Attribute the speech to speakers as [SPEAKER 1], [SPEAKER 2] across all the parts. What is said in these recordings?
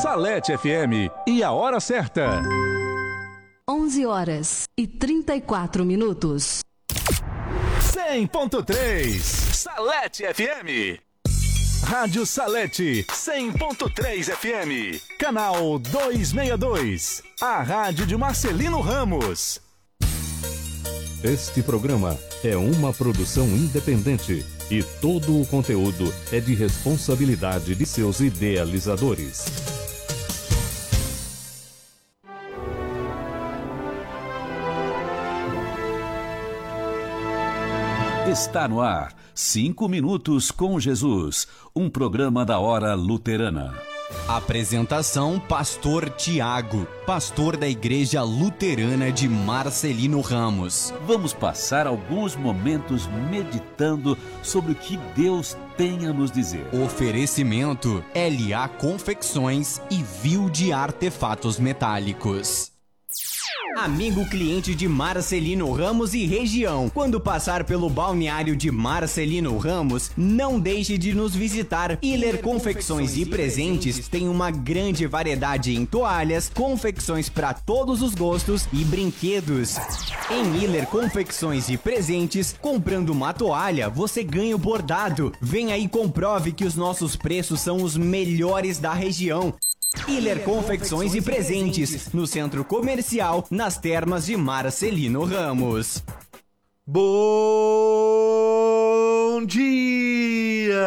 [SPEAKER 1] Salete FM e a hora certa.
[SPEAKER 2] 11h34.
[SPEAKER 1] 100.3 Salete FM. Rádio Salete 100.3 FM. Canal 262. A rádio de Marcelino Ramos. Este programa é uma produção independente e todo o conteúdo é de responsabilidade de seus idealizadores. Está no ar 5 minutos com Jesus, um programa da Hora Luterana.
[SPEAKER 3] Apresentação: Pastor Tiago, pastor da Igreja Luterana de Marcelino Ramos.
[SPEAKER 1] Vamos passar alguns momentos meditando sobre o que Deus tem a nos dizer.
[SPEAKER 3] Oferecimento: LA Confecções e Vil de Artefatos Metálicos. Amigo cliente de Marcelino Ramos e região, quando passar pelo balneário de Marcelino Ramos, não deixe de nos visitar. Hiller Confecções e Presentes tem uma grande variedade em toalhas, confecções para todos os gostos e brinquedos. Em Hiller Confecções e Presentes, comprando uma toalha, você ganha o bordado. Venha e comprove que os nossos preços são os melhores da região. Hiller Confecções e Presentes, no Centro Comercial, nas Termas de Marcelino Ramos.
[SPEAKER 4] Bom dia!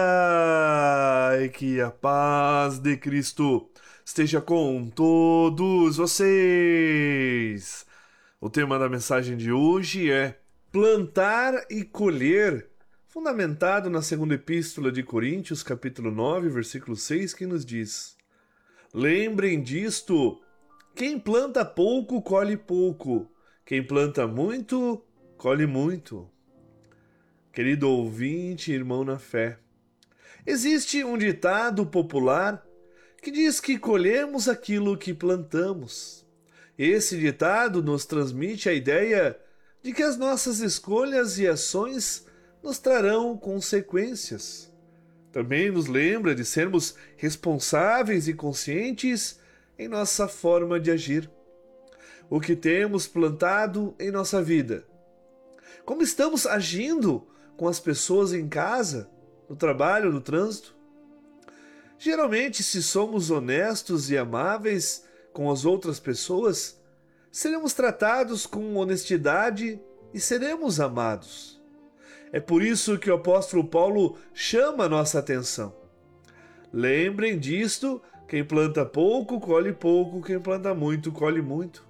[SPEAKER 4] E que a paz de Cristo esteja com todos vocês. O tema da mensagem de hoje é plantar e colher, fundamentado na segunda epístola de Coríntios, capítulo 9, versículo 6, que nos diz: lembrem disto, quem planta pouco, colhe pouco. Quem planta muito, colhe muito. Querido ouvinte, irmão na fé, existe um ditado popular que diz que colhemos aquilo que plantamos. Esse ditado nos transmite a ideia de que as nossas escolhas e ações nos trarão consequências. Também nos lembra de sermos responsáveis e conscientes em nossa forma de agir. O que temos plantado em nossa vida? Como estamos agindo com as pessoas em casa, no trabalho, no trânsito? Geralmente, se somos honestos e amáveis com as outras pessoas, seremos tratados com honestidade e seremos amados. É por isso que o apóstolo Paulo chama a nossa atenção. Lembrem disto, quem planta pouco, colhe pouco, quem planta muito, colhe muito.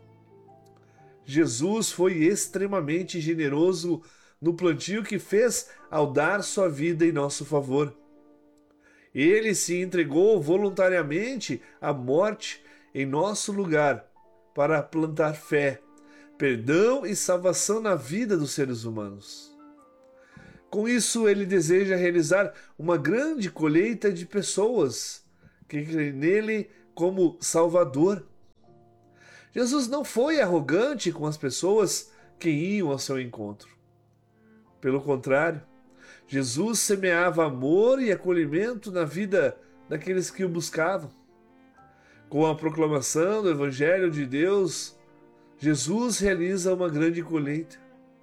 [SPEAKER 4] Jesus foi extremamente generoso no plantio que fez ao dar sua vida em nosso favor. Ele se entregou voluntariamente à morte em nosso lugar para plantar fé, perdão e salvação na vida dos seres humanos. Com isso, ele deseja realizar uma grande colheita de pessoas que creem nele como Salvador. Jesus não foi arrogante com as pessoas que iam ao seu encontro. Pelo contrário, Jesus semeava amor e acolhimento na vida daqueles que o buscavam. Com a proclamação do Evangelho de Deus, Jesus realiza uma grande colheita.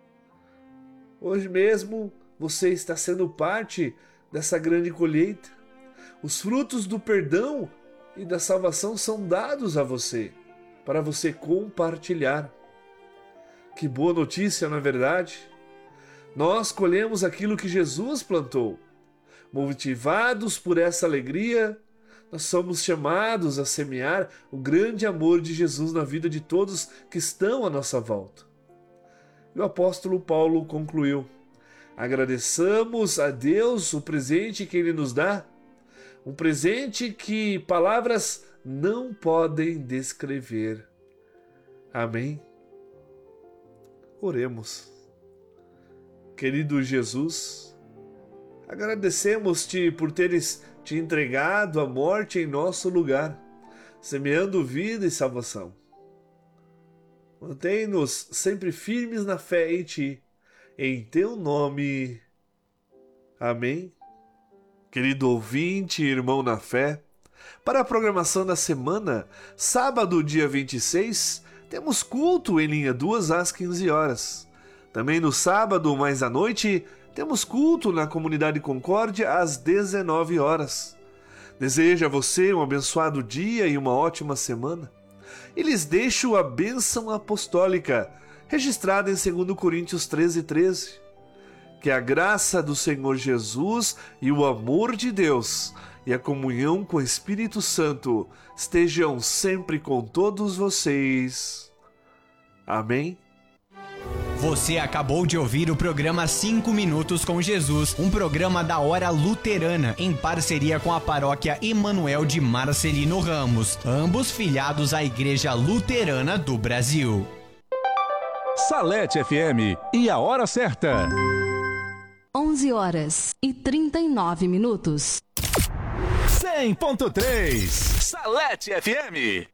[SPEAKER 4] Hoje mesmo, você está sendo parte dessa grande colheita. Os frutos do perdão e da salvação são dados a você, para você compartilhar. Que boa notícia, não é verdade? Nós colhemos aquilo que Jesus plantou. Motivados por essa alegria, nós somos chamados a semear o grande amor de Jesus na vida de todos que estão à nossa volta. E o apóstolo Paulo concluiu: agradeçamos a Deus o presente que Ele nos dá, um presente que palavras não podem descrever. Amém? Oremos. Querido Jesus, agradecemos-te por teres te entregado à morte em nosso lugar, semeando vida e salvação. Mantém-nos sempre firmes na fé em ti. Em teu nome. Amém. Querido ouvinte, irmão na fé, Para a programação da semana, sábado, dia 26, temos culto em linha 2 às 15 horas. Também no sábado, mais à noite, temos culto na Comunidade Concórdia às 19 horas. Desejo a você um abençoado dia e uma ótima semana. E lhes deixo a bênção apostólica, registrada em 2 Coríntios 13:13. Que a graça do Senhor Jesus e o amor de Deus e a comunhão com o Espírito Santo estejam sempre com todos vocês. Amém.
[SPEAKER 3] Você acabou de ouvir o programa 5 Minutos com Jesus, um programa da Hora Luterana, em parceria com a paróquia Emanuel de Marcelino Ramos, ambos filiados à Igreja Luterana do Brasil.
[SPEAKER 1] Salete FM e a hora certa.
[SPEAKER 2] 11h39.
[SPEAKER 1] 100.3 Salete FM.